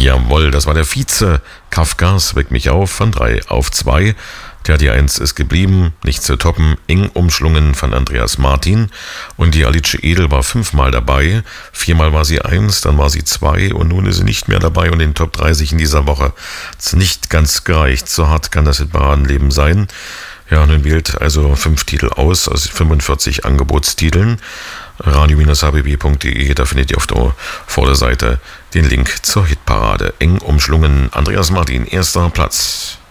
Jawohl, das war der Vize. Kafkas Weck mich auf von 3 auf 2. Der die 1 ist geblieben, nicht zu toppen, eng umschlungen von Andreas Martin. Und die Alice Edel war 5-mal dabei. 4-mal war sie 1, dann war sie 2 und nun ist sie nicht mehr dabei. Und in den Top 30 in dieser Woche hat es nicht ganz gereicht. So hart kann das Hitparadenleben sein. Ja, nun wählt also 5 Titel aus 45 Angebotstiteln. radio-hbb.de, da findet ihr auf der Vorderseite den Link zur Hitparade. Eng umschlungen, Andreas Martin, 1. Platz.